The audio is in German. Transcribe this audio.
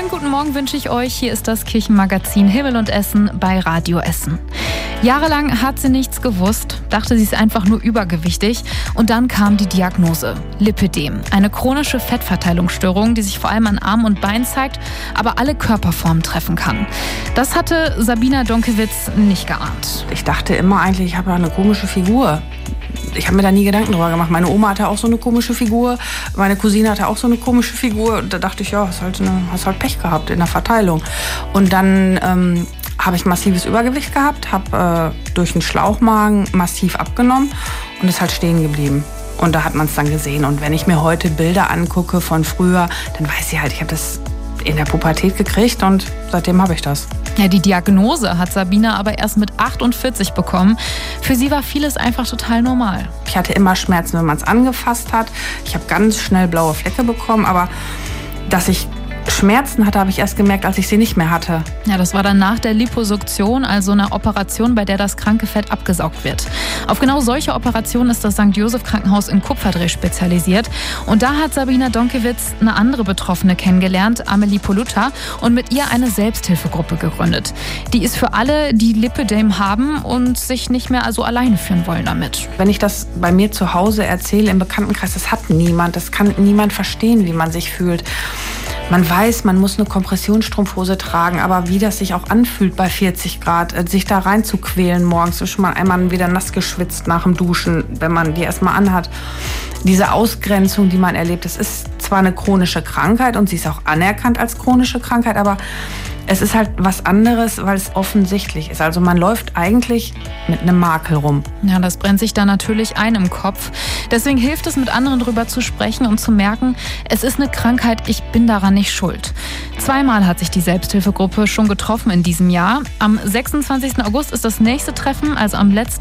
Schönen guten Morgen wünsche ich euch. Hier ist das Kirchenmagazin Himmel und Essen bei Radio Essen. Jahrelang hat sie nichts gewusst, dachte, sie ist einfach nur übergewichtig. Und dann kam die Diagnose: Lipödem. Eine chronische Fettverteilungsstörung, die sich vor allem an Armen und Beinen zeigt, aber alle Körperformen treffen kann. Das hatte Sabina Donkewitz nicht geahnt. Ich dachte immer eigentlich, ich habe eine komische Figur. Ich habe mir da nie Gedanken drüber gemacht. Meine Oma hatte auch so eine komische Figur. Meine Cousine hatte auch so eine komische Figur. Da dachte ich, ja, hast halt Pech gehabt in der Verteilung. Und dann habe ich massives Übergewicht gehabt, habe durch einen Schlauchmagen massiv abgenommen und ist halt stehen geblieben. Und da hat man es dann gesehen. Und wenn ich mir heute Bilder angucke von früher, dann weiß ich halt, ich habe das in der Pubertät gekriegt und seitdem habe ich das. Ja, die Diagnose hat Sabina aber erst mit 48 bekommen. Für sie war vieles einfach total normal. Ich hatte immer Schmerzen, wenn man es angefasst hat. Ich habe ganz schnell blaue Flecke bekommen, aber dass ich Schmerzen hatte, habe ich erst gemerkt, als ich sie nicht mehr hatte. Ja, das war dann nach der Liposuktion, also einer Operation, bei der das kranke Fett abgesaugt wird. Auf genau solche Operationen ist das St. Joseph Krankenhaus in Kupferdreh spezialisiert. Und da hat Sabina Donkewitz eine andere Betroffene kennengelernt, Amelie Poluta, und mit ihr eine Selbsthilfegruppe gegründet. Die ist für alle, die Lipödem haben und sich nicht mehr also alleine fühlen wollen damit. Wenn ich das bei mir zu Hause erzähle, im Bekanntenkreis, das hat niemand. Das kann niemand verstehen, wie man sich fühlt. Man weiß, man muss eine Kompressionsstrumpfhose tragen, aber wie das sich auch anfühlt bei 40 Grad, sich da rein zu quälen morgens, ist schon mal einmal wieder nass geschwitzt nach dem Duschen, wenn man die erstmal anhat. Diese Ausgrenzung, die man erlebt, das ist zwar eine chronische Krankheit und sie ist auch anerkannt als chronische Krankheit, aber es ist halt was anderes, weil es offensichtlich ist. Also man läuft eigentlich mit einem Makel rum. Ja, das brennt sich dann natürlich ein im Kopf. Deswegen hilft es, mit anderen drüber zu sprechen und zu merken, es ist eine Krankheit, ich bin daran nicht schuld. 2-mal hat sich die Selbsthilfegruppe schon getroffen in diesem Jahr. Am 26. August ist das nächste Treffen, also am letzten